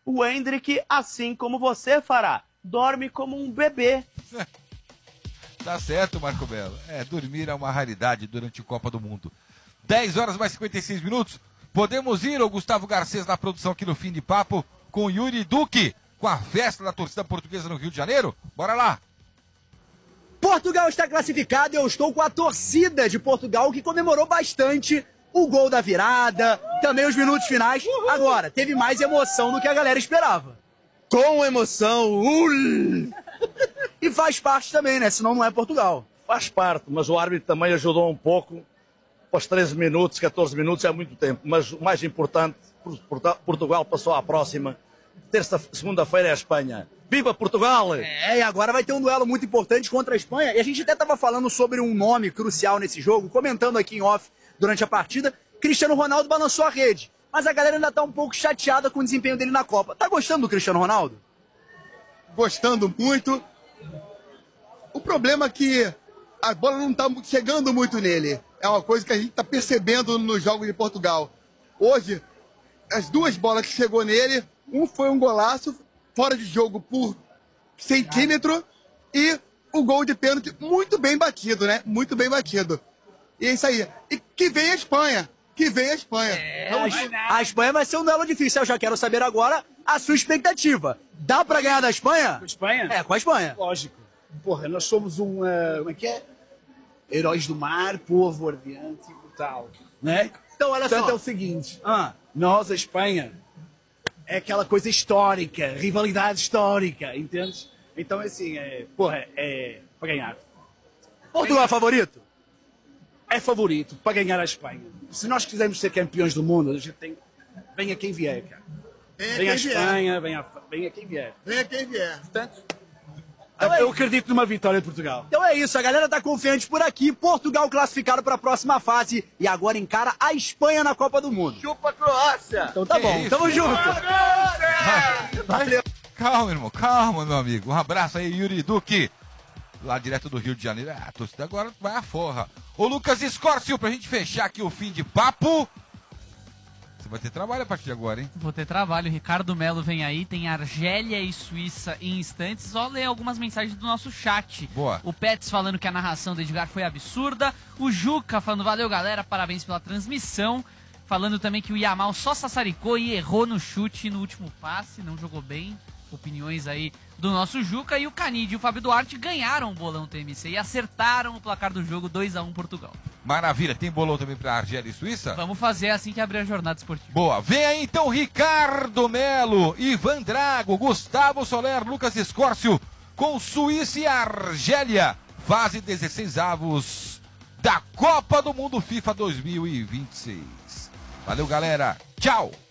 O Endrick, assim como você fará, dorme como um bebê. Tá certo, Marco Belo. Dormir é uma raridade durante a Copa do Mundo. 10 horas mais 56 minutos. Podemos ir, o Gustavo Garcês na produção aqui no Fim de Papo, com Yuri Duque, com a festa da torcida portuguesa no Rio de Janeiro. Bora lá! Portugal está classificado e eu estou com a torcida de Portugal que comemorou bastante o gol da virada, também os minutos finais. Agora, teve mais emoção do que a galera esperava. Com emoção, E faz parte também, né? Senão não é Portugal. faz parte, mas o árbitro também ajudou um pouco. Após 13 minutos, 14 minutos é muito tempo, mas o mais importante, Portugal passou à próxima. Segunda-feira é a Espanha. Viva Portugal! E agora vai ter um duelo muito importante contra a Espanha. E a gente até estava falando sobre um nome crucial nesse jogo, comentando aqui em off durante a partida. Cristiano Ronaldo balançou a rede, mas a galera ainda está um pouco chateada com o desempenho dele na Copa. Tá gostando do Cristiano Ronaldo? Gostando muito. O problema é que a bola não está chegando muito nele. É uma coisa que a gente está percebendo nos jogos de Portugal. Hoje, as duas bolas que chegou nele, um foi um golaço, fora de jogo por centímetro, e o gol de pênalti muito bem batido, né? Muito bem batido. E é isso aí. E que vem a Espanha. Que vem a Espanha. A Espanha vai ser um duelo difícil. Eu já quero saber agora a sua expectativa. Dá pra ganhar da Espanha? Com a Espanha? Com a Espanha. Lógico. Porra, nós somos como é que é? Heróis do mar, povo ardiante e brutal. Né? Então, olha Portanto, só. é o seguinte. Nós, a Espanha, é aquela coisa histórica, rivalidade histórica, entendes? Então, assim, é para ganhar. Portugal é favorito? É favorito para ganhar a Espanha. Se nós quisermos ser campeões do mundo, a gente tem. Venha quem vier, cara. Venha a Espanha, venha quem vier. Venha quem vier. Portanto, eu acredito numa vitória de Portugal. Então é isso, a galera tá confiante por aqui. Portugal classificado para a próxima fase e agora encara a Espanha na Copa do Mundo. Chupa Croácia! Então tá bom, tamo junto. Valeu. Calma, irmão, calma, meu amigo. Um abraço aí, Yuri Duque. Lá direto do Rio de Janeiro. A torcida agora vai à forra. Ô, Lucas Escórcio, pra gente fechar aqui o Fim de Papo. Você vai ter trabalho a partir de agora, hein? Vou ter trabalho. Ricardo Melo vem aí. Tem Argélia e Suíça em instantes. Só ler algumas mensagens do nosso chat. Boa. O Pets falando que a narração do Edgar foi absurda. O Juca falando, valeu, galera, parabéns pela transmissão. Falando também que o Yamal só sassaricou e errou no chute no último passe. Não jogou bem. Opiniões aí do nosso Juca. E o Canide e o Fábio Duarte ganharam o bolão TMC e acertaram o placar do jogo 2-1 Portugal. Maravilha. Tem bolão também pra Argélia e Suíça? Vamos fazer assim que abrir a jornada esportiva. Boa. Vem aí então Ricardo Melo, Ivan Drago, Gustavo Soler, Lucas Escórcio com Suíça e Argélia. Fase 16avos da Copa do Mundo FIFA 2026. Valeu, galera. Tchau.